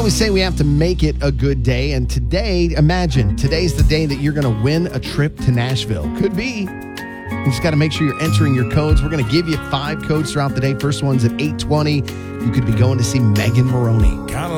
always say we have to make it a good day. And today, imagine, today's the day that you're going to win a trip to Nashville. Could be. You just got to make sure you're entering your codes. We're going to give you 5 codes throughout the day. First one's at 8:20. You could be going to see Megan Moroney. Gotta